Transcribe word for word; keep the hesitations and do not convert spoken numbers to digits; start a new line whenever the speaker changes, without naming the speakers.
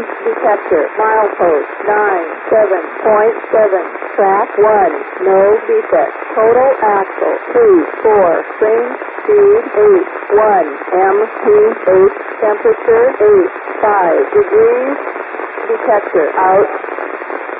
detector. Milepost nine seven point seven. Track one. No defect. Total axle two four. Spring speed eight one. M P H temperature eight five degrees. Detector out.